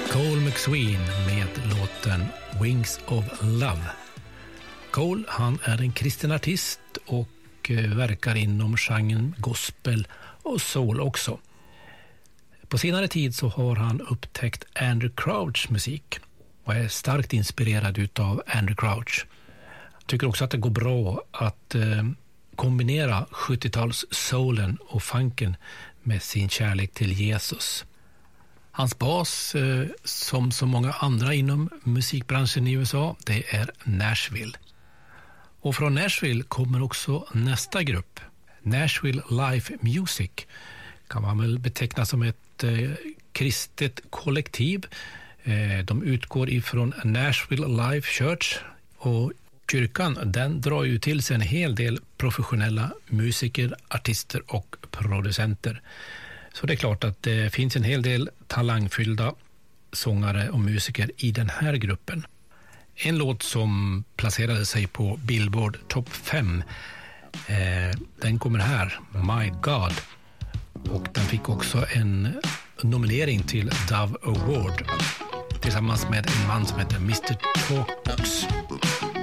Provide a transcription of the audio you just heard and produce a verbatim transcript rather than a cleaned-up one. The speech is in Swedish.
Cole McSween med låten Wings of Love. Cole, han är en kristen artist och verkar inom genren gospel och soul också. På senare tid så har han upptäckt Andy Crouch musik och är starkt inspirerad utav Andy Crouch. Jag tycker också att det går bra att eh, kombinera sjuttio-tals soulen och funken med sin kärlek till Jesus. Hans bas, eh, som så många andra inom musikbranschen i U S A, det är Nashville. Och från Nashville kommer också nästa grupp. Nashville Life Music kan man väl beteckna som ett eh, kristet kollektiv. Eh, de utgår ifrån Nashville Life Church, och kyrkan den drar ju till sig en hel del professionella musiker, artister och producenter. Så det är klart att det finns en hel del talangfyllda sångare och musiker i den här gruppen. En låt som placerade sig på Billboard Top fem, eh, den kommer här, My God. Och den fick också en nominering till Dove Award tillsammans med en man som heter mister Talkbox.